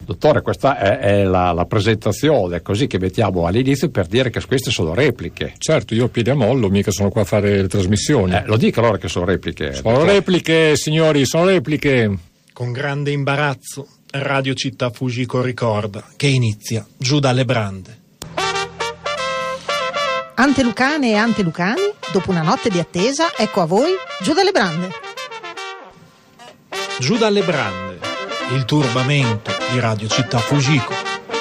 Dottore, questa è la presentazione, così che mettiamo all'inizio per dire che queste sono repliche. Certo, io piedi a mollo, mica sono qua a fare le trasmissioni. Lo dico allora che sono repliche. Sono repliche, signori, sono repliche. Con grande imbarazzo, Radio Città Fujiko ricorda che inizia Giù dalle brande. Antelucane e antelucani, dopo una notte di attesa, ecco a voi Giù dalle brande. Giù dalle brande, il turbamento di Radio Città Fujiko.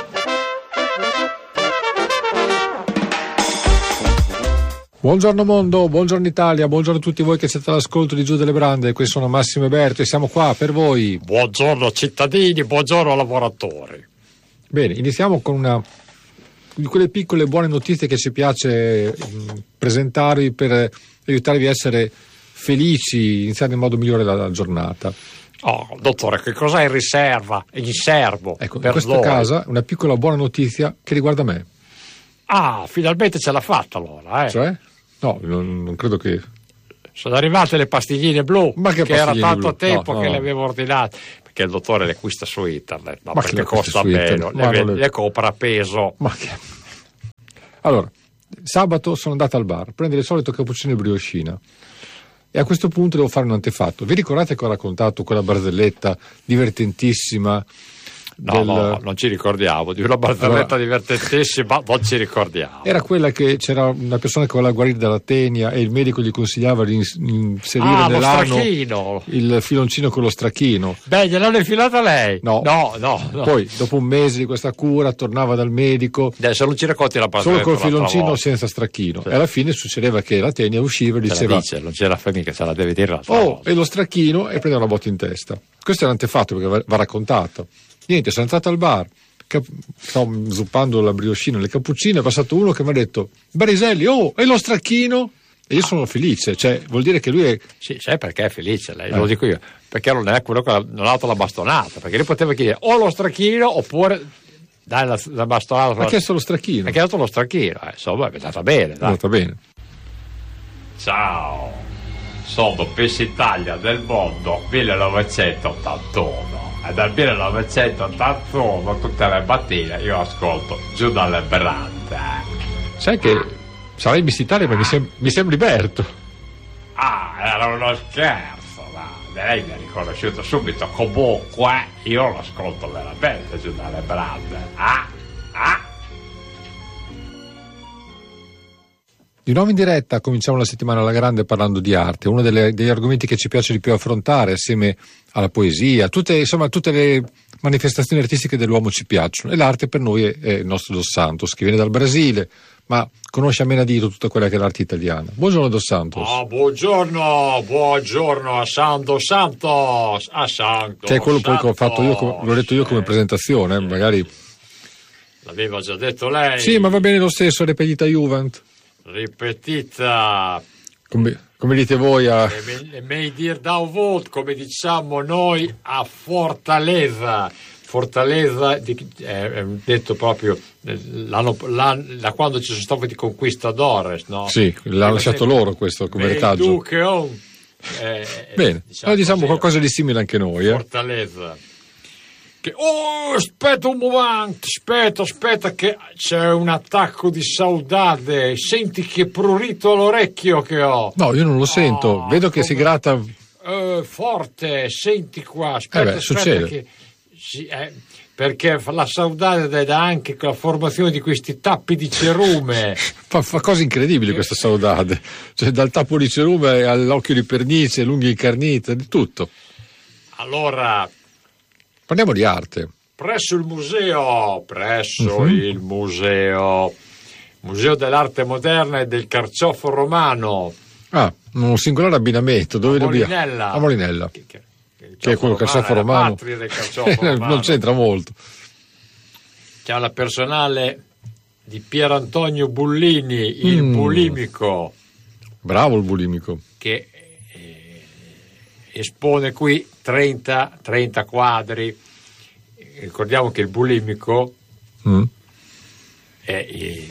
Buongiorno mondo, buongiorno Italia, buongiorno a tutti voi che siete all'ascolto di Giù dalle brande. Qui sono Massimo e Berto e siamo qua per voi. Buongiorno cittadini, buongiorno lavoratori. Bene, iniziamo con una di quelle piccole buone notizie che ci piace presentarvi per aiutarvi a essere felici, iniziare in modo migliore la giornata. Oh, dottore, che cos'è in riserva? In serbo? Ecco, in questo caso una piccola buona notizia che riguarda me. Ah, finalmente ce l'ha fatta allora, eh? Cioè? No, non credo che... Sono arrivate le pastigline blu, ma che era tanto blu? tempo no. che le avevo ordinate. Perché il dottore le acquista su internet, ma perché le costa meno, le compra a peso. Ma che... Allora, sabato sono andato al bar a prendere il solito cappuccino e brioscina. E a questo punto devo fare un antefatto. Vi ricordate che ho raccontato quella barzelletta divertentissima? No, non ci ricordiamo di una barzelletta divertentissima, non ci ricordiamo. Era quella che c'era una persona che voleva guarire dalla tenia e il medico gli consigliava di inserire nell'ano il filoncino con lo strachino. Beh, gliel'hanno infilata lei? No. Poi, dopo un mese di questa cura, tornava dal medico. Adesso non ci racconti la barzelletta. Solo col filoncino senza stracchino. Sì. E alla fine succedeva che la tenia usciva e diceva: non c'era famiglia, se la deve dire. E lo stracchino, e prendeva una botta in testa. Questo è l'antefatto perché va raccontato. Niente, sono entrato al bar, stavo zuppando la brioscina e le cappuccine, è passato uno che mi ha detto: Bariselli, e lo stracchino? E io sono felice, cioè vuol dire che lui è... Sì, sai perché è felice lei, lo dico io, perché non è quello che non ha dato la bastonata, perché lui poteva chiedere o lo stracchino oppure dai la bastonata. Ha chiesto lo stracchino. Ha chiesto lo stracchino, insomma è andata bene. Dai. È andata bene. Ciao, sono Pesce Italia del mondo 1981. E dal 1981 tutte le mattine io ascolto Giù dalle brande. Sai che sarei Miss Italia, ma mi sembri Berto. Ah, era uno scherzo, lei mi ha riconosciuto subito. Comunque io lo ascolto veramente Giù dalle brande. Di nuovo in diretta cominciamo la settimana alla grande parlando di arte, uno degli argomenti che ci piace di più affrontare assieme alla poesia, tutte le manifestazioni artistiche dell'uomo ci piacciono e l'arte per noi è il nostro Dos Santos, che viene dal Brasile ma conosce a menadito tutta quella che è l'arte italiana. Buongiorno Dos Santos. Buongiorno a Santos, a Santos. Che è quello poi che ho fatto io, l'ho detto io come presentazione, magari. L'aveva già detto lei. Sì, ma va bene lo stesso, ripetita Juvent. Ripetita, come dite voi a may dir da volt, come diciamo noi a Fortaleza, detto proprio da quando ci sono stati i conquistadores, no? Sì, l'hanno lasciato loro questo come retaggio. Bene, diciamo qualcosa di simile anche noi. Fortaleza. Aspetta un momento, aspetta che c'è un attacco di saudade, senti che prurito all'orecchio che ho. No, io non lo sento, vedo che si gratta forte, senti qua, aspetta succede. Perché la saudade dà anche la formazione di questi tappi di cerume. fa cose incredibili questa saudade, cioè dal tappo di cerume all'occhio di pernice, l'unghia incarnita, di tutto. Allora parliamo di arte. Presso il museo Museo dell'arte moderna e del carciofo romano. Un singolare abbinamento. Dove Molinella. A Molinella. Che è quello carciofo romano. Non c'entra molto. C'è la personale di Pier Antonio Bullini, il bulimico. Bravo il bulimico. Che espone qui 30 quadri. Ricordiamo che il bulimico è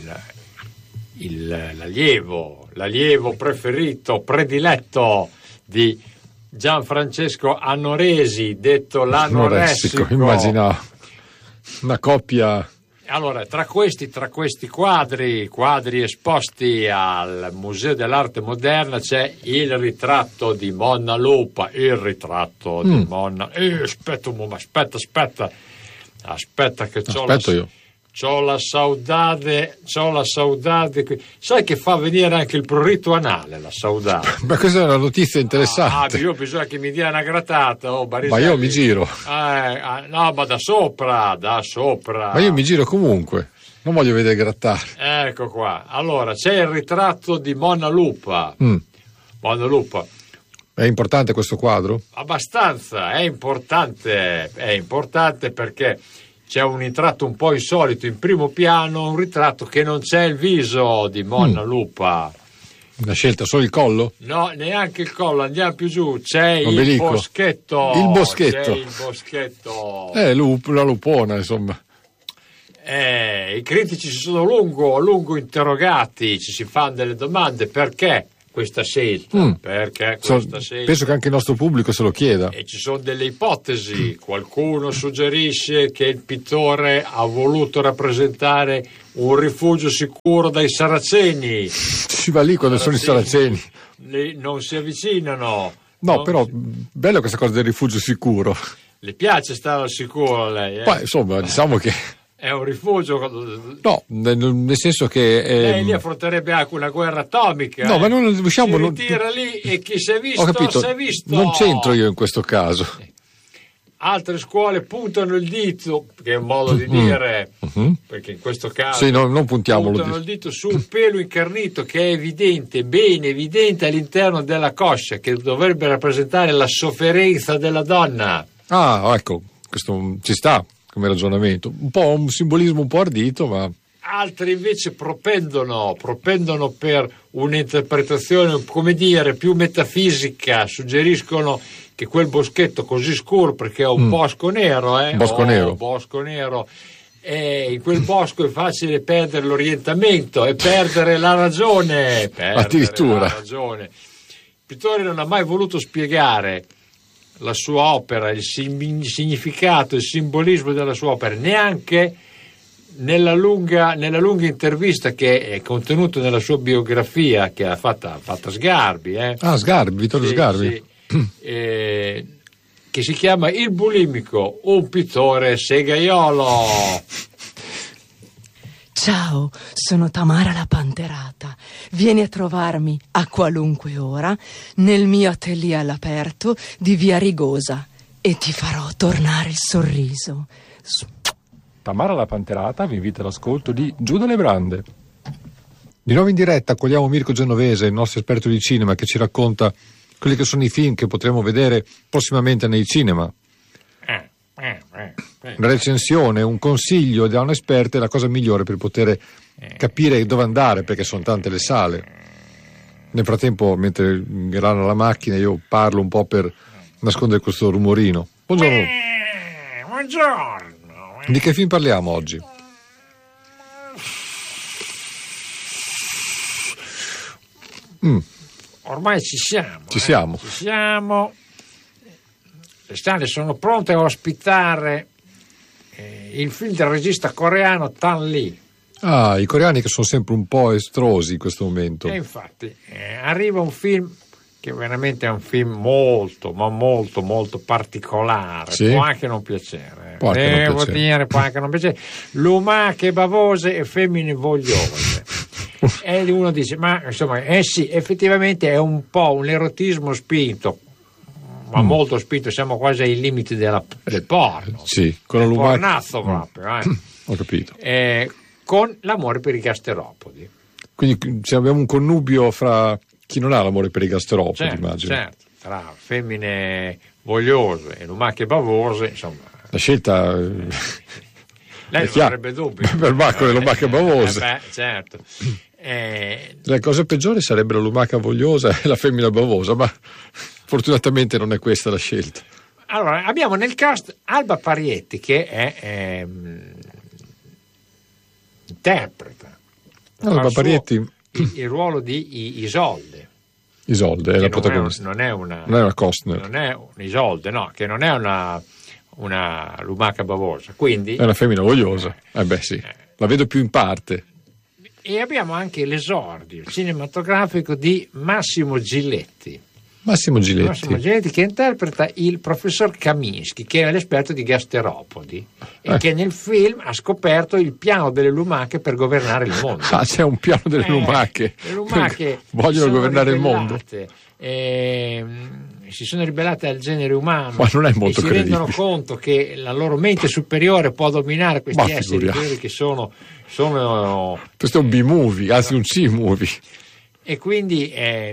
l'allievo preferito, prediletto di Gianfrancesco Anoresi, detto l'Anoressico. Immaginavo. Una coppia. Allora, tra questi quadri esposti al Museo dell'Arte Moderna c'è il ritratto di Monna Lupa, di Monna. Aspetta che c'ho la saudade qui. Sai che fa venire anche il prurito anale, la saudade. Ma questa è una notizia interessante. Io bisogna che mi dia una grattata. Ma io mi giro. No, ma da sopra. Ma io mi giro comunque. Non voglio vedere grattare. Ecco qua. Allora, c'è il ritratto di Monna Lupa. Monna Lupa. È importante questo quadro? Abbastanza, è importante perché c'è un ritratto un po' insolito in primo piano, un ritratto che non c'è il viso di Monna Lupa. Una scelta solo il collo? No, neanche il collo, andiamo più giù, c'è il boschetto. Il boschetto. C'è il boschetto. La lupona, insomma. I critici si sono a lungo interrogati, ci si fanno delle domande, perché questa scelta? Perché questa scelta? Penso che anche il nostro pubblico se lo chieda. E ci sono delle ipotesi. Qualcuno suggerisce che il pittore ha voluto rappresentare un rifugio sicuro dai saraceni. Si va lì quando sono i saraceni. Non si avvicinano. No, però bella questa cosa del rifugio sicuro. Le piace stare al sicuro a lei? Poi, insomma, diciamo che è un rifugio. No, nel senso che lei lì affronterebbe anche una guerra atomica. No, ma non riusciamo. Si ritira lì e chi si è visto, ho capito, si è visto. Non c'entro io in questo caso. Altre scuole puntano il dito, che è un modo di dire, perché in questo caso non puntiamolo. Puntano il dito sul pelo incarnito che è evidente, ben evidente all'interno della coscia, che dovrebbe rappresentare la sofferenza della donna. Ah, ecco, questo ci sta come ragionamento, un po' un simbolismo un po' ardito, ma altri invece propendono per un'interpretazione, come dire, più metafisica, suggeriscono che quel boschetto così scuro, perché è un bosco nero, bosco nero, e in quel bosco è facile perdere l'orientamento e perdere la ragione. Addirittura. Il pittore non ha mai voluto spiegare la sua opera, il significato, il simbolismo della sua opera, neanche nella lunga intervista che è contenuta nella sua biografia che ha fatta Sgarbi. Vittorio Sgarbi. Sì, che si chiama Il bulimico, un pittore segaiolo. Ciao, sono Tamara la Panterata. Vieni a trovarmi a qualunque ora nel mio atelier all'aperto di Via Rigosa e ti farò tornare il sorriso. Tamara la Panterata vi invita all'ascolto di Giù dalle Brande. Di nuovo in diretta accogliamo Mirko Genovese, il nostro esperto di cinema, che ci racconta quelli che sono i film che potremo vedere prossimamente nei cinema. Una recensione, un consiglio da un esperto è la cosa migliore per poter capire dove andare, perché sono tante le sale. Nel frattempo, mentre grana la macchina, io parlo un po' per nascondere questo rumorino. Buongiorno. Di che film parliamo oggi? Ormai ci siamo. Ci siamo. Le sale sono pronte a ospitare il film del regista coreano Tan Lee. I coreani che sono sempre un po' estrosi in questo momento. E infatti arriva un film che veramente è un film molto, ma molto, molto particolare. Sì? Può anche non piacere. Può anche non piacere. Lumache bavose e femmine vogliose. E uno dice, ma insomma, sì, effettivamente è un po' un erotismo spinto, ma molto spinto, siamo quasi ai limiti del porno. Sì, con la lumaca. Pornazzo proprio. Ho capito. Con l'amore per i gasteropodi. Quindi se abbiamo un connubio fra chi non ha l'amore per i gasteropodi, immagino. Certo, tra femmine vogliose e lumache bavose, insomma. La scelta lei non avrebbe dubbi. Per Bacco le lumache bavose. Certo. La cosa peggiore sarebbe la lumaca vogliosa e la femmina bavosa, ma fortunatamente non è questa la scelta. Allora, abbiamo nel cast Alba Parietti, che è interpreta Alba Parietti il ruolo di Isolde. Isolde è la protagonista. Non è una Costner. Non è Isolde, no, che non è una lumaca bavosa, quindi È una femmina vogliosa. Beh sì, la vedo più in parte. E abbiamo anche l'esordio cinematografico di Massimo Giletti. Massimo Giletti. Massimo Giletti, che interpreta il professor Kaminsky, che è l'esperto di gasteropodi e che nel film ha scoperto il piano delle lumache per governare il mondo. Ah, c'è un piano delle lumache. Le lumache vogliono governare il mondo. Si sono ribellate al genere umano. Ma non è molto e si credibile. rendono conto che la loro mente superiore può dominare questi Ma esseri figuriamo. superiori che sono Questo è un B-movie, anzi un C-movie. e quindi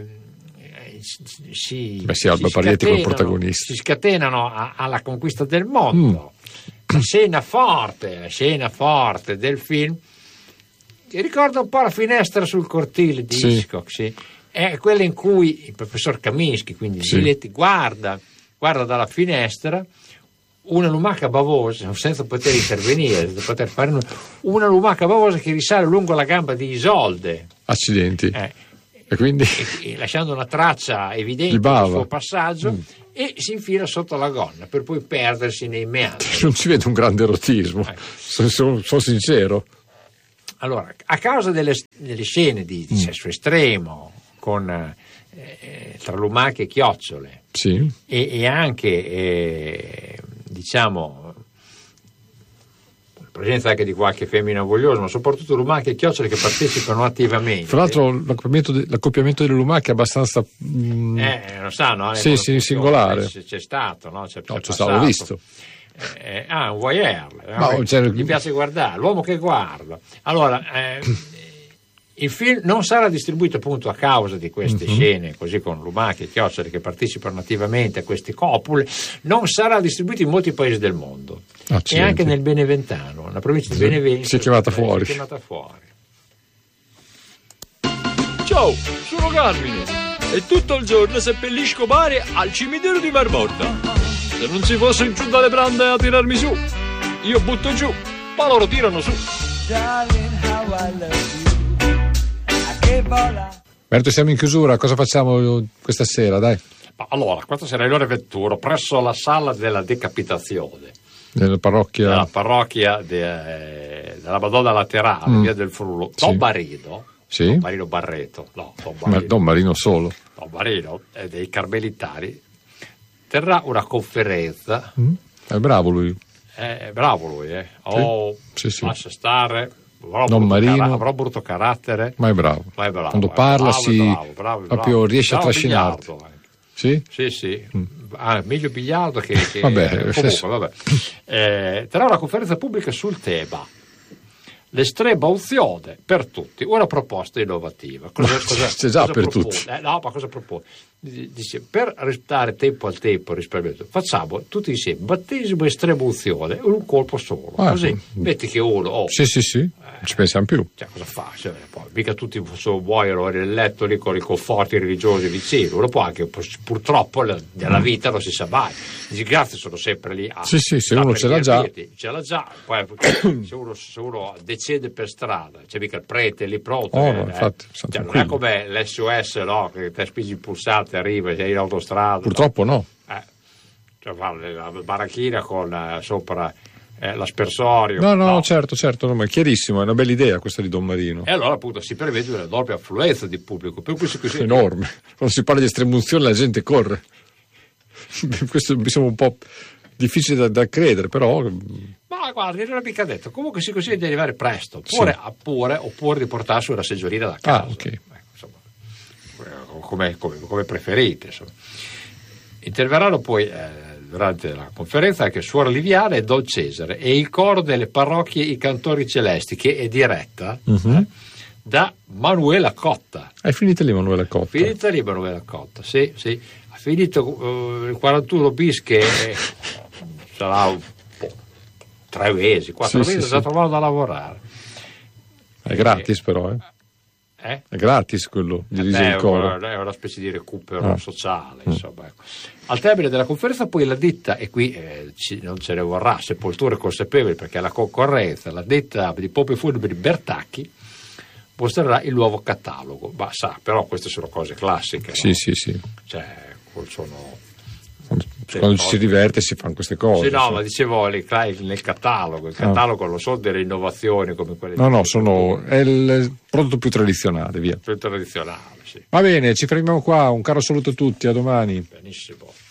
Alba Parietti come protagonista. si scatenano alla conquista del mondo. La scena forte del film che ricorda un po' la finestra sul cortile di Sì. Hitchcock, sì. È quella in cui il professor Kaminsky, quindi Sì. Giletti, guarda dalla finestra una lumaca bavosa senza poter intervenire, senza poter fare una lumaca bavosa che risale lungo la gamba di Isolde. Accidenti. E quindi E lasciando una traccia evidente Di bava. del suo passaggio e si infila sotto la gonna per poi perdersi nei meandri. non si vede un grande erotismo. Sono sincero. Allora, a causa delle scene di sesso estremo con tra lumache e chiocciole Sì. e anche diciamo la presenza anche di qualche femmina vogliosa, ma soprattutto lumache e chiocciole che partecipano attivamente. Fra l'altro l'accoppiamento delle lumache è abbastanza non sanno, Sì, sì, singolare. C'è stato, no? C'è l'ho passato. visto. Un voyeur, No, cioè- gli piace guardare, l'uomo che guarda. Allora, il film non sarà distribuito appunto a causa di queste scene, così con lumache e chiocciole che partecipano attivamente a queste copule, non sarà distribuito in molti paesi del mondo. Accidenti. E anche nel Beneventano, la provincia di Benevento. Si è chiamata fuori. Si è chiamata fuori. Ciao, sono Carmine e tutto il giorno seppellisco mare al cimitero di Marmorta. Se non si fosse giù dalle brande a tirarmi su, io butto giù, ma loro tirano su. Berto, siamo in chiusura, cosa facciamo questa sera? Dai, Allora, questa sarà l'ora Vetturo presso la sala della decapitazione nella parrocchia. della parrocchia della Madonna Laterale, via del Frullo. Sì. Don Marino, Sì. Don Marino Barreto, no, Don Ma Marino, Don Marino solo. Don Marino dei Carmelitani terrà una conferenza. È bravo lui. È bravo lui, Sì, sì. lascia stare. Don Marino. Avrà brutto carattere, Ma è bravo. ma è bravo. Quando è parla bravo, proprio riesce a Bravo trascinarti. biliardo anche. Sì? Sì. Meglio biliardo che Vabbè, comunque, sì. vabbè. Terrà una conferenza pubblica sul tema l'estremozione per tutti, una proposta innovativa. C'è già per propone? tutti. No, ma cosa propone? Dice, per restare tempo al tempo risparmiato, facciamo tutti insieme battesimo e estremozione in un colpo solo, così metti che uno Sì, non ci pensiamo più. cioè, cosa fa? Cioè, poi, mica tutti muoiono nel letto lì con i conforti religiosi vicino. Uno può anche, purtroppo, nella vita non si sa mai. I disgrazi sono sempre lì. Sì, se uno ce l'ha già. Ce l'ha già. Poi, se uno decede per strada, c'è mica il prete lì pronto. Infatti, cioè, non è come l'SOS, no? Che te spingi il pulsante, arriva, sei in autostrada. Purtroppo no. Cioè, fa la baracchina con sopra l'aspersorio. No, certo, no, ma è chiarissimo, è una bella idea questa di Don Marino. E allora appunto si prevede una enorme affluenza di pubblico, per cui così Enorme. Quando si parla di estremunzione la gente corre. Questo mi sembra un po' difficile da credere, però. Ma guarda, non è mica detto. Comunque si consiglia di arrivare presto, oppure di portarsi una seggiolina da casa. Ok. Insomma, come preferite. Insomma. Interverranno poi durante la conferenza anche Suor Liviana e Don Cesare e il coro delle parrocchie I Cantori Celesti, che è diretta da Manuela Cotta. È finita lì Manuela Cotta. Finita lì Manuela Cotta, sì. Ha finito il 41 bis che sarà 3 mesi, 4 mesi, sta trovando da lavorare. È gratis però, È gratis quello di dirigere il coro. È una specie di recupero sociale, insomma. Al termine della conferenza poi la ditta, e qui non ce ne vorrà sepolture consapevoli perché è la concorrenza, la ditta di Pompe Funebri Bertacchi mostrerà il nuovo catalogo. Però queste sono cose classiche. Sì, no? sì. Cioè, sono Quando ci si diverte si fanno queste cose. Sì, no, ma dicevo nel catalogo. Il catalogo lo so delle innovazioni come quelle è il prodotto più tradizionale, via. più tradizionali, sì. Va bene, ci fermiamo qua. Un caro saluto a tutti, a domani. Benissimo.